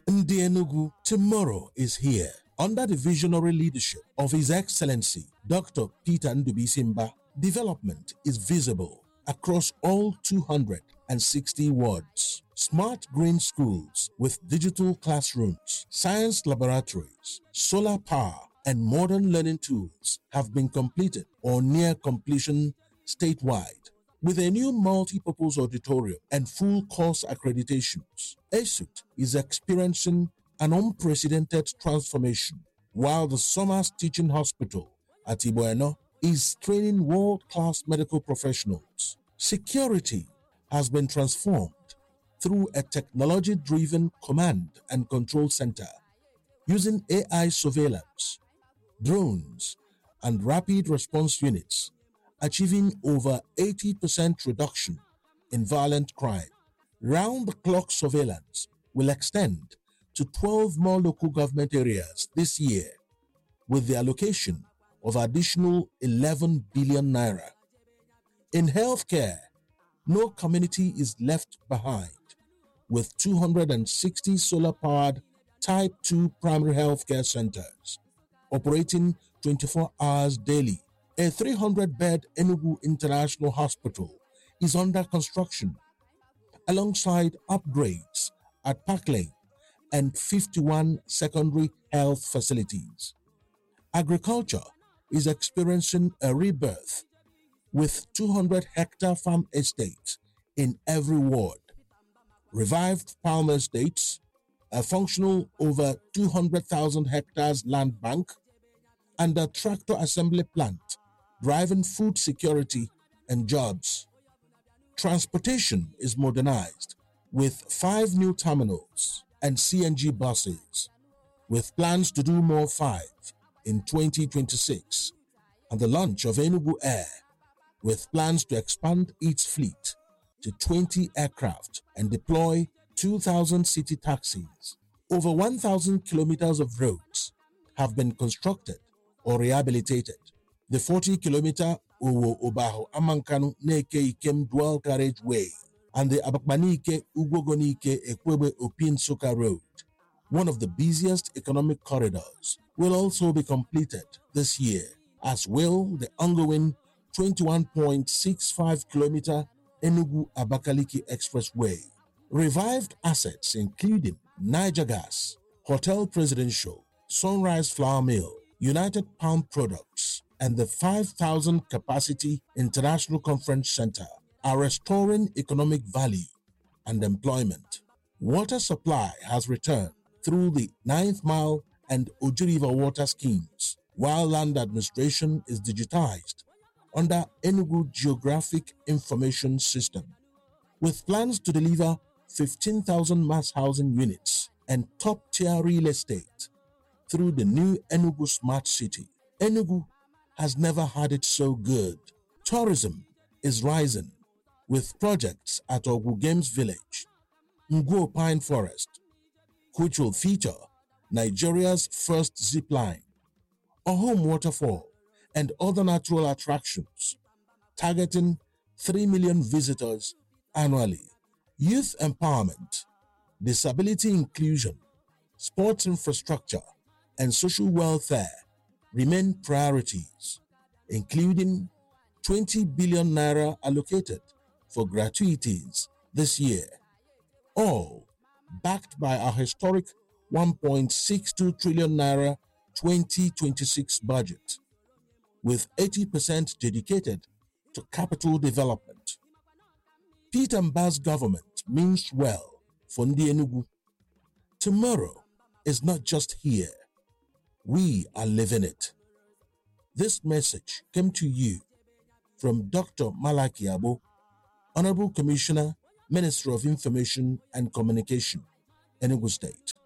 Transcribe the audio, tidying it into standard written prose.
Ndi Enugu, tomorrow is here. Under the visionary leadership of His Excellency Dr. Peter Ndubisimba, development is visible across all 260 wards. Smart green schools with digital classrooms, science laboratories, solar power, and modern learning tools have been completed or near completion statewide. With a new multi-purpose auditorium and full course accreditations, ESUT is experiencing an unprecedented transformation, while the Somers Teaching Hospital at Iboeno is training world-class medical professionals. Security has been transformed through a technology-driven command and control center using AI surveillance, drones, and rapid response units, achieving over 80% reduction in violent crime. Round-the-clock surveillance will extend to 12 more local government areas this year, with the allocation of additional 11 billion naira. In healthcare, no community is left behind, with 260 solar-powered Type 2 primary healthcare centers operating 24 hours daily. A 300-bed Enugu International Hospital is under construction, alongside upgrades at Park Lane and 51 secondary health facilities. Agriculture is experiencing a rebirth, with 200-hectare farm estates in every ward, revived palm estates, a functional over 200,000 hectares land bank, and a tractor assembly plant driving food security and jobs. Transportation is modernized with 5 new terminals and CNG buses, with plans to do more 5 in 2026, and the launch of Enugu Air, with plans to expand its fleet to 20 aircraft and deploy 2,000 city taxis. Over 1,000 kilometers of roads have been constructed or rehabilitated. The 40-kilometer Owo Obaho Amankanu Neke Ikem Dual Carriage Way and the Abakmanike Ugogonike Ekwebe Opinsuka Road, one of the busiest economic corridors, will also be completed this year, as will the ongoing 21.65-kilometer Enugu-Abakaliki Expressway. Revived assets including Niger Gas, Hotel Presidential, Sunrise Flour Mill, United Palm Products, and the 5,000-capacity International Conference Center are restoring economic value and employment. Water supply has returned through the 9th Mile and Oji River water schemes, while land administration is digitized under Enugu Geographic Information System, with plans to deliver 15,000 mass housing units and top-tier real estate through the new Enugu Smart City. Enugu has never had it so good. Tourism is rising with projects at Ogu Games Village, Nguo Pine Forest, which will feature Nigeria's first zip line, Ohom Waterfall, and other natural attractions, targeting 3 million visitors annually. Youth empowerment, disability inclusion, sports infrastructure, and social welfare remain priorities, including 20 billion naira allocated for gratuities this year, all backed by our historic 1.62 trillion naira 2026 budget, with 80% dedicated to capital development. Peter Mba's government means well for Ndi Enugu. Tomorrow is not just here. We are living it. This message came to you from Dr. Malaki Abo, Honorable Commissioner, Minister of Information and Communication, Enugu State.